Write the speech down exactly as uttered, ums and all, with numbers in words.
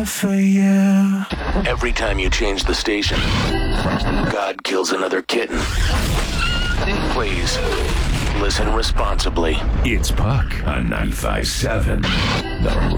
live for you. Every time you change the station, God kills another kitten. Please, listen responsibly. It's Puck on ninety-five point seven. The